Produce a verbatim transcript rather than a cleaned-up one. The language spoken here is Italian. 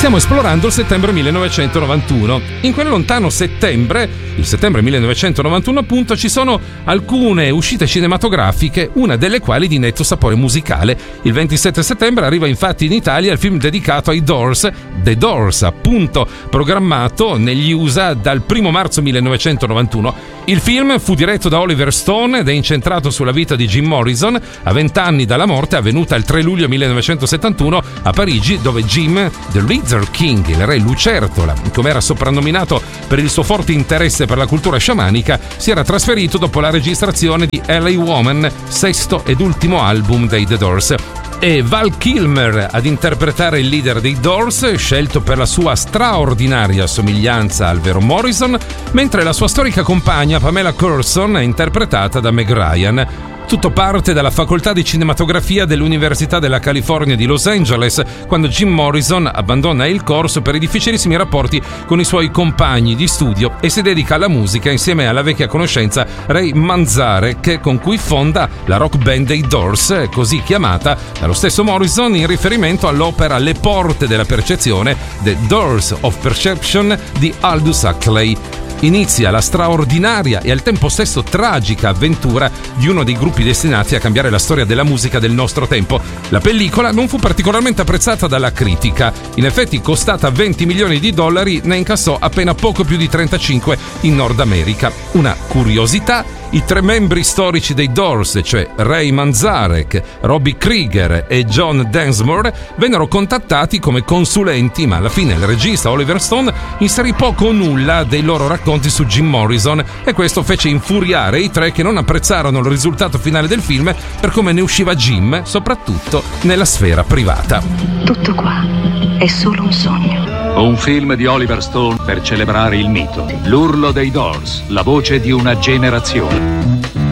Stiamo esplorando il settembre millenovecentonovantuno. In quel lontano settembre, il settembre millenovecentonovantuno appunto, ci sono alcune uscite cinematografiche, una delle quali di netto sapore musicale. Il ventisette settembre arriva infatti in Italia il film dedicato ai Doors, The Doors, appunto, programmato negli U S A dal primo marzo millenovecentonovantuno. Il film fu diretto da Oliver Stone ed è incentrato sulla vita di Jim Morrison a vent'anni dalla morte avvenuta il tre luglio millenovecentosettantuno a Parigi, dove Jim, The Lizard King, il re lucertola, come era soprannominato per il suo forte interesse per la cultura sciamanica, si era trasferito dopo la registrazione di L A Woman, sesto ed ultimo album dei The Doors. E Val Kilmer ad interpretare il leader dei Doors, scelto per la sua straordinaria somiglianza al vero Morrison, mentre la sua storica compagna Pamela Curson è interpretata da Meg Ryan. Tutto parte dalla facoltà di cinematografia dell'Università della California di Los Angeles, quando Jim Morrison abbandona il corso per i difficilissimi rapporti con i suoi compagni di studio e si dedica alla musica insieme alla vecchia conoscenza Ray Manzarek, con cui fonda la rock band dei Doors, così chiamata dallo stesso Morrison in riferimento all'opera Le porte della percezione, The Doors of Perception di Aldous Huxley. Inizia la straordinaria e al tempo stesso tragica avventura di uno dei gruppi destinati a cambiare la storia della musica del nostro tempo. La pellicola non fu particolarmente apprezzata dalla critica. In effetti, costata venti milioni di dollari, ne incassò appena poco più di trentacinque in Nord America. Una curiosità: i tre membri storici dei Doors, cioè Ray Manzarek, Robbie Krieger e John Densmore, vennero contattati come consulenti, ma alla fine il regista Oliver Stone inserì poco o nulla dei loro racconti su Jim Morrison, e questo fece infuriare i tre, che non apprezzarono il risultato finale del film per come ne usciva Jim, soprattutto nella sfera privata. Tutto qua è solo un sogno. Un film di Oliver Stone per celebrare il mito. L'urlo dei Doors, la voce di una generazione.